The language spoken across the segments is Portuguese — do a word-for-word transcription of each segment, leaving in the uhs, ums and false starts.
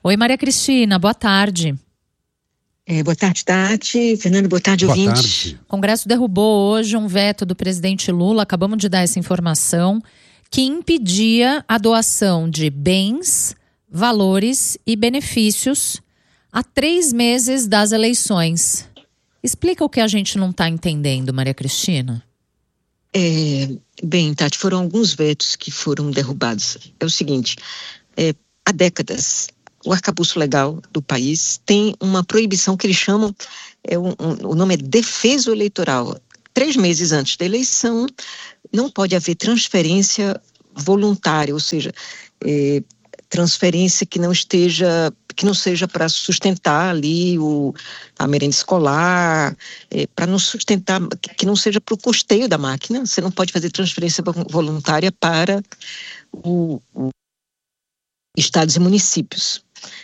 Oi, Maria Cristina, boa tarde. É, boa tarde, Tati. Fernando, boa tarde, boa ouvintes. Tarde. O Congresso derrubou hoje um veto do presidente Lula, acabamos de dar essa informação, que impedia a doação de bens, valores e benefícios há três meses das eleições. Explica o que a gente não está entendendo, Maria Cristina. É, bem, Tati, foram alguns vetos que foram derrubados. É o seguinte, é, há décadas, o arcabouço legal do país tem uma proibição que eles chamam, é um, um, o nome é defeso eleitoral. Três meses antes da eleição, não pode haver transferência voluntária, ou seja, é, transferência que não esteja, que não seja para sustentar ali o, a merenda escolar, é, para não sustentar, que não seja para o custeio da máquina. Você não pode fazer transferência voluntária para o, o estados e municípios.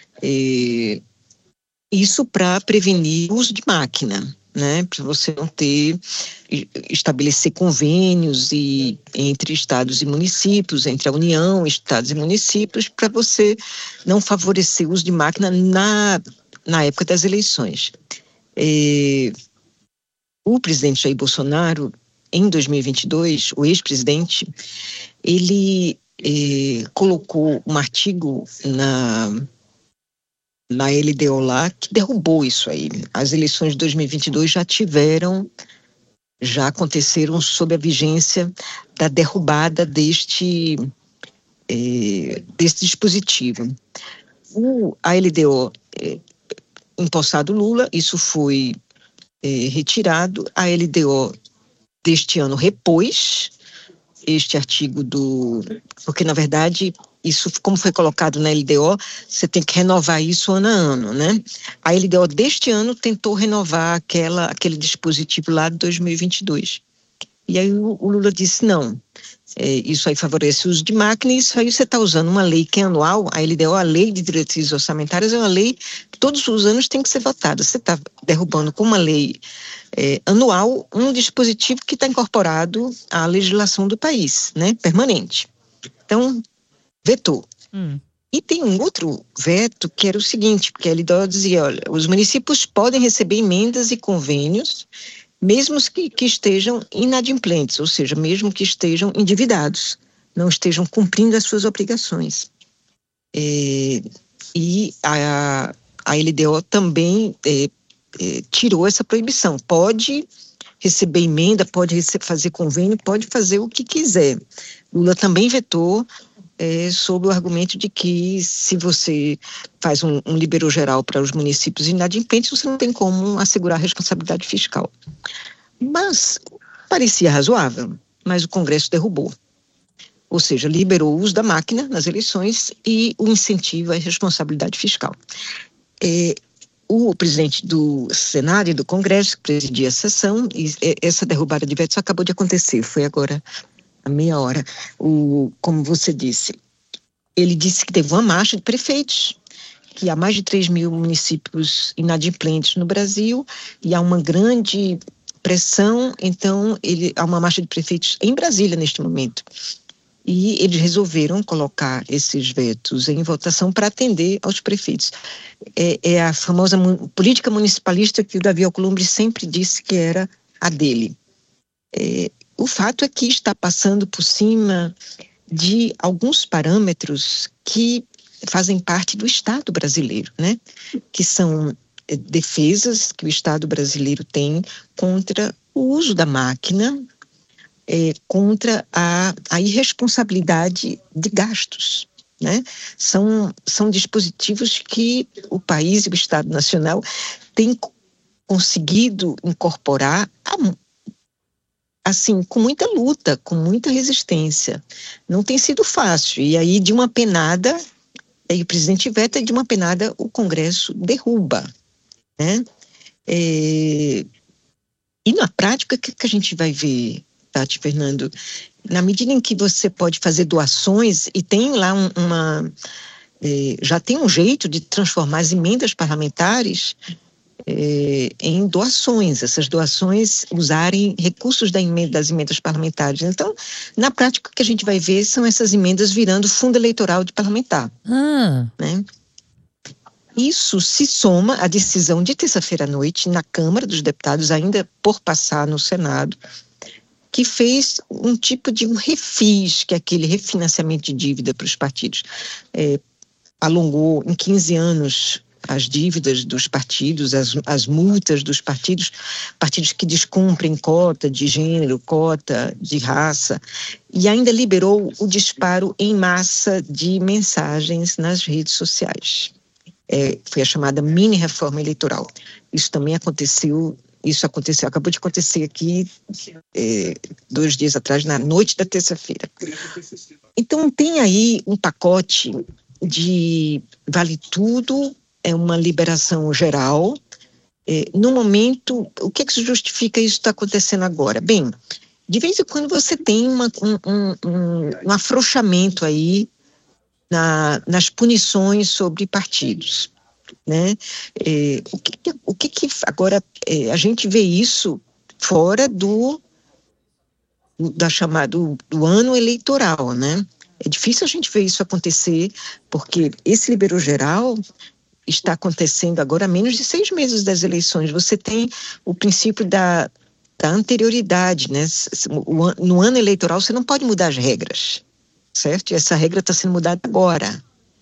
É, isso para prevenir o uso de máquina, né? Para você não ter, estabelecer convênios e, entre estados e municípios, entre a União, estados e municípios, para você não favorecer o uso de máquina na, na época das eleições. É, o presidente Jair Bolsonaro, em dois mil e vinte e dois, o ex-presidente, ele é, colocou um artigo na... na L D O lá, que derrubou isso aí. As eleições de dois mil e vinte e dois já tiveram, já aconteceram sob a vigência da derrubada deste, eh, deste dispositivo. O, a L D O, eh, empossado Lula, isso foi eh, retirado. A L D O deste ano repôs este artigo do... Porque, na verdade, isso, como foi colocado na L D O, você tem que renovar isso ano a ano, né? A L D O deste ano tentou renovar aquela, aquele dispositivo lá de dois mil e vinte e dois. E aí o, o Lula disse, não, é, isso aí favorece o uso de máquina, e isso aí você está usando uma lei que é anual. A L D O, a Lei de Diretrizes Orçamentárias, é uma lei que todos os anos tem que ser votada. Você está derrubando com uma lei é, anual um dispositivo que está incorporado à legislação do país, né, permanente. Então, vetou. Hum. E tem um outro veto que era o seguinte, porque a L D O dizia, olha, os municípios podem receber emendas e convênios, mesmo que, que estejam inadimplentes, ou seja, mesmo que estejam endividados, não estejam cumprindo as suas obrigações. É, e a, a L D O também é, é, tirou essa proibição. Pode receber emenda, pode receber, fazer convênio, pode fazer o que quiser. Lula também vetou, É, sob o argumento de que se você faz um, um liberou geral para os municípios inadimplentes, você não tem como assegurar a responsabilidade fiscal. Mas parecia razoável, mas o Congresso derrubou. Ou seja, liberou o uso da máquina nas eleições e o incentivo à responsabilidade fiscal. É, o presidente do Senado e do Congresso presidia a sessão, e essa derrubada de vetos acabou de acontecer, foi agora a meia hora. O, como você disse, ele disse que teve uma marcha de prefeitos, que há mais de três mil municípios inadimplentes no Brasil, e há uma grande pressão, então ele, há uma marcha de prefeitos em Brasília neste momento. E eles resolveram colocar esses vetos em votação para atender aos prefeitos. É, é a famosa mu- política municipalista que o Davi Alcolumbre sempre disse que era a dele. É, O fato é que está passando por cima de alguns parâmetros que fazem parte do Estado brasileiro, né? Que são defesas que o Estado brasileiro tem contra o uso da máquina, é, contra a, a irresponsabilidade de gastos, né? São, são dispositivos que o país e o Estado Nacional têm conseguido incorporar há assim, com muita luta, com muita resistência. Não tem sido fácil. E aí, de uma penada, aí o presidente veta, e de uma penada o Congresso derruba, né? É, e na prática, o que, que a gente vai ver, Tati, Fernando? Na medida em que você pode fazer doações, e tem lá um, uma... É, já tem um jeito de transformar as emendas parlamentares É, em doações, essas doações usarem recursos da emenda, das emendas parlamentares. Então, na prática, o que a gente vai ver são essas emendas virando fundo eleitoral de parlamentar. Ah. Né? Isso se soma à decisão de terça-feira à noite na Câmara dos Deputados, ainda por passar no Senado, que fez um tipo de um refis, que é aquele refinanciamento de dívida para os partidos. É, alongou em quinze anos as dívidas dos partidos, as, as multas dos partidos, partidos que descumprem cota de gênero, cota de raça, e ainda liberou o disparo em massa de mensagens nas redes sociais. É, foi a chamada mini-reforma eleitoral. Isso também aconteceu, isso aconteceu, acabou de acontecer aqui é, dois dias atrás, na noite da terça-feira. Então tem aí um pacote de vale tudo, é uma liberação geral. É, no momento, o que é que se justifica isso está acontecendo agora? Bem, de vez em quando você tem uma, um, um, um, um afrouxamento aí na, nas punições sobre partidos, né? É, o que, o que, que agora é, a gente vê isso fora do, da chamada, do, do ano eleitoral, né? É difícil a gente ver isso acontecer, porque esse liberou geral está acontecendo agora há menos de seis meses das eleições. Você tem o princípio da, da anterioridade, né? No ano eleitoral você não pode mudar as regras, certo? E essa regra está sendo mudada agora.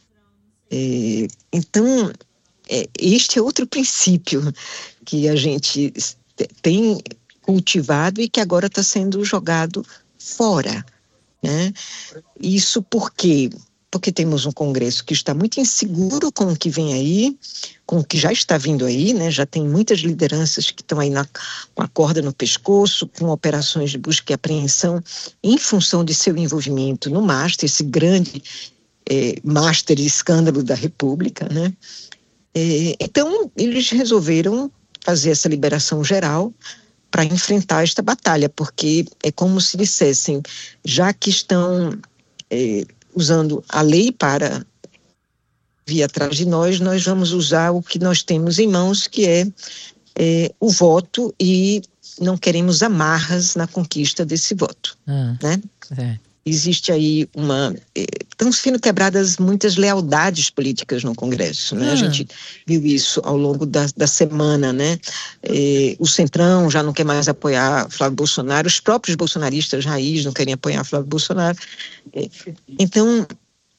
É, então, é, este é outro princípio que a gente tem cultivado e que agora está sendo jogado fora, né? Isso por quê? Porque temos um Congresso que está muito inseguro com o que vem aí, com o que já está vindo aí, né? Já tem muitas lideranças que estão aí na, com a corda no pescoço, com operações de busca e apreensão, em função de seu envolvimento no Master, esse grande é, Master escândalo da República, né? É, então, eles resolveram fazer essa liberação geral para enfrentar esta batalha, porque é como se dissessem, já que estão é, usando a lei para vir atrás de nós, nós vamos usar o que nós temos em mãos, que é, é o voto, e não queremos amarras na conquista desse voto. Ah, né? É. Existe aí uma... Estão sendo quebradas muitas lealdades políticas no Congresso, né? Ah. A gente viu isso ao longo da, da semana, né? É, o Centrão já não quer mais apoiar Flávio Bolsonaro, os próprios bolsonaristas raiz não querem apoiar Flávio Bolsonaro. É, então,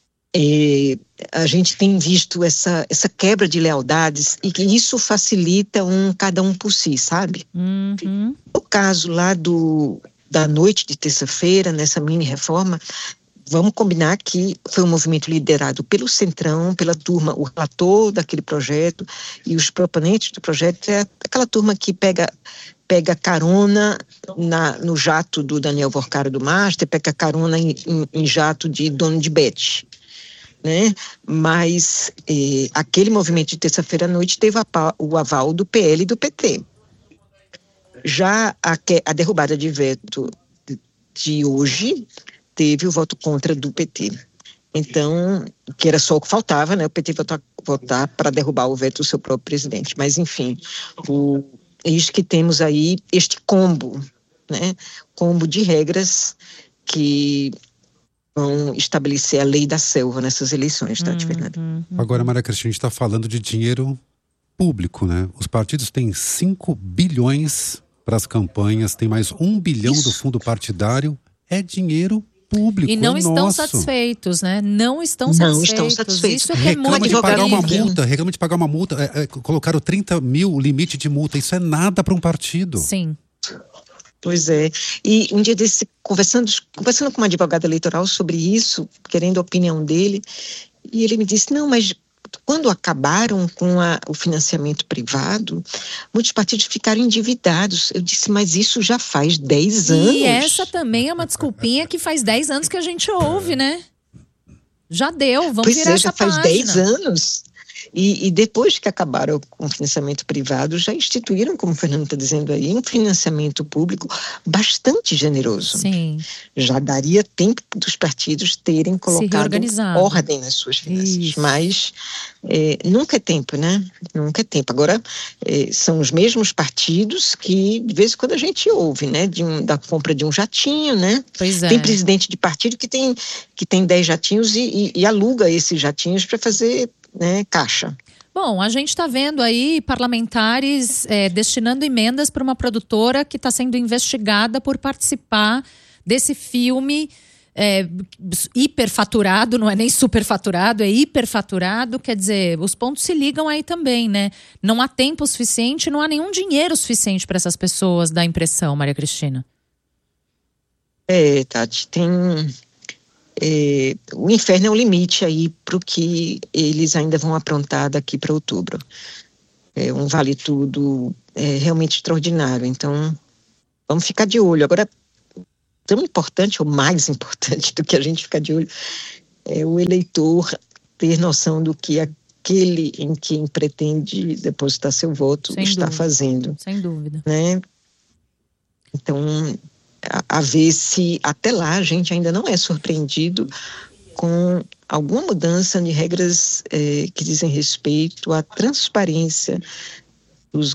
é, a gente tem visto essa, essa quebra de lealdades, e que isso facilita um cada um por si, sabe? Uhum. O caso lá do... da noite de terça-feira, nessa mini-reforma, vamos combinar que foi um movimento liderado pelo Centrão, pela turma, o relator daquele projeto e os proponentes do projeto, é aquela turma que pega, pega carona na, no jato do Daniel Vorcara do Master, pega carona em, em, em jato de dono de Bet, né? Mas eh, aquele movimento de terça-feira à noite teve a, o aval do P L e do P T. Já a, a derrubada de veto de hoje teve o voto contra do P T. Então, que era só o que faltava, né? O P T votar, votar para derrubar o veto do seu próprio presidente. Mas, enfim, o, é isso que temos aí, este combo, né? Combo de regras que vão estabelecer a lei da selva nessas eleições, tá, Fernanda? Uhum. Agora, Maria Cristina, a gente está falando de dinheiro público, né? Os partidos têm cinco bilhões para as campanhas, tem mais um bilhão Isso. do fundo partidário, é dinheiro público. E não é estão nosso. satisfeitos, né? Não estão não satisfeitos. Estão satisfeitos. Isso é que é reclama muito de pagar uma incrível. multa, reclama de pagar uma multa, é, é, colocaram trinta mil limite de multa, isso é nada para um partido. Sim. Pois é, e um dia desse, conversando, conversando com um advogado eleitoral sobre isso, querendo a opinião dele, e ele me disse, não, mas quando acabaram com a, o financiamento privado, muitos partidos ficaram endividados. Eu disse, mas isso já faz dez anos. E essa também é uma desculpinha que faz dez anos que a gente ouve, né? Já deu, vamos pois virar é, essa já faz página. dez anos. E, e depois que acabaram com o financiamento privado, já instituíram, como o Fernando está dizendo aí, um financiamento público bastante generoso. Sim. Já daria tempo dos partidos terem colocado ordem nas suas finanças. Isso. Mas é, nunca é tempo, né? Nunca é tempo. Agora, é, são os mesmos partidos que, de vez em quando, a gente ouve, né? De um, da compra de um jatinho, né? Pois é. Tem presidente de partido que tem, que tem dez jatinhos e, e, e aluga esses jatinhos para fazer... né, caixa. Bom, a gente está vendo aí parlamentares é, destinando emendas para uma produtora que está sendo investigada por participar desse filme é, hiperfaturado, não é nem superfaturado, é hiperfaturado. Quer dizer, os pontos se ligam aí também, né? Não há tempo suficiente, não há nenhum dinheiro suficiente para essas pessoas, dá a impressão, Maria Cristina. É, Tati, tem... É, o inferno é o limite aí para o que eles ainda vão aprontar daqui para outubro. É um vale tudo é, realmente extraordinário. Então, vamos ficar de olho. Agora, tão importante, ou mais importante do que a gente ficar de olho, é o eleitor ter noção do que aquele em quem pretende depositar seu voto Sem está dúvida. fazendo. Sem dúvida. Né? Então, a, a ver se até lá a gente ainda não é surpreendido com alguma mudança de regras eh, que dizem respeito à transparência dos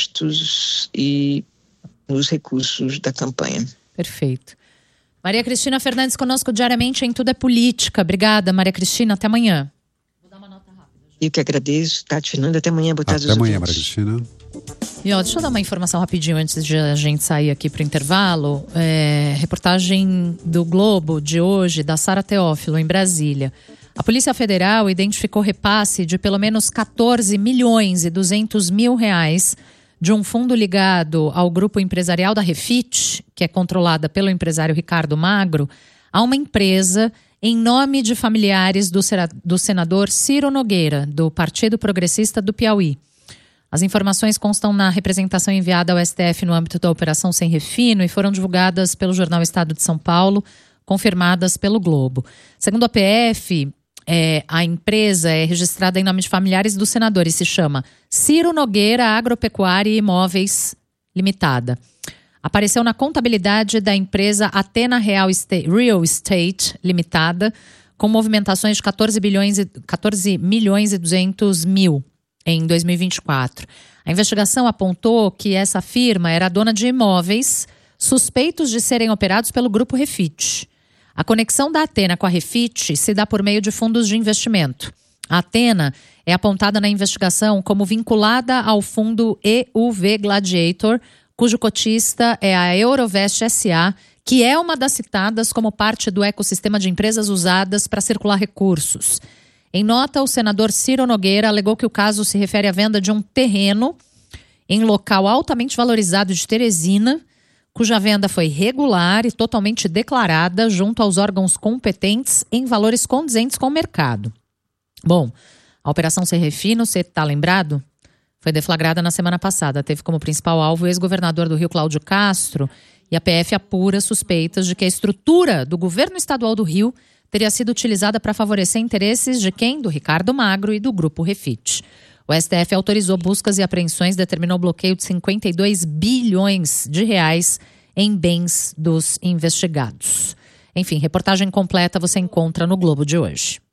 gastos e dos recursos da campanha. Perfeito. Maria Cristina Fernandes conosco diariamente em Tudo é Política. Obrigada, Maria Cristina. Até amanhã. Vou dar uma nota rápida. Eu que agradeço, Tati Fernanda. Até amanhã. Boa tarde Até aos amanhã, ouvintes. Maria Cristina. E ó, deixa eu dar uma informação rapidinho antes de a gente sair aqui para o intervalo. É, reportagem do Globo de hoje, da Sara Teófilo, em Brasília. A Polícia Federal identificou repasse de pelo menos quatorze milhões e duzentos mil reais de um fundo ligado ao grupo empresarial da Refit, que é controlada pelo empresário Ricardo Magro, a uma empresa em nome de familiares do, do senador Ciro Nogueira, do Partido Progressista do Piauí. As informações constam na representação enviada ao S T F no âmbito da Operação Sem Refino e foram divulgadas pelo jornal Estado de São Paulo, confirmadas pelo Globo. Segundo a P F, é, a empresa é registrada em nome de familiares do senador e se chama Ciro Nogueira Agropecuária e Imóveis Limitada. Apareceu na contabilidade da empresa Athena Real Estate, Real Estate Limitada, com movimentações de quatorze bilhões e, quatorze milhões e duzentos mil. Em dois mil e vinte e quatro. A investigação apontou que essa firma era dona de imóveis suspeitos de serem operados pelo Grupo Refit. A conexão da Athena com a Refit se dá por meio de fundos de investimento. A Athena é apontada na investigação como vinculada ao fundo E U V Gladiator, cujo cotista é a Eurovest S A, que é uma das citadas como parte do ecossistema de empresas usadas para circular recursos. Em nota, o senador Ciro Nogueira alegou que o caso se refere à venda de um terreno em local altamente valorizado de Teresina, cuja venda foi regular e totalmente declarada junto aos órgãos competentes em valores condizentes com o mercado. Bom, a Operação Sem Refino, você está lembrado? Foi deflagrada na semana passada. Teve como principal alvo o ex-governador do Rio, Cláudio Castro, e a P F apura suspeitas de que a estrutura do governo estadual do Rio teria sido utilizada para favorecer interesses de quem? Do Ricardo Magro e do Grupo Refit. O S T F autorizou buscas e apreensões, determinou o bloqueio de cinquenta e dois bilhões de reais em bens dos investigados. Enfim, reportagem completa você encontra no Globo de hoje.